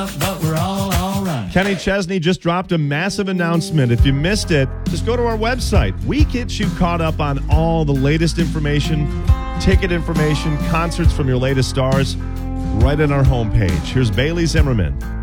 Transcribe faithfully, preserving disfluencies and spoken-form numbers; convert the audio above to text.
but we're all all right. Kenny Chesney just dropped a massive announcement. If you missed it, just go to our website. We get you caught up on all the latest information, ticket information, concerts from your latest stars, right on our homepage. Here's Bailey Zimmerman.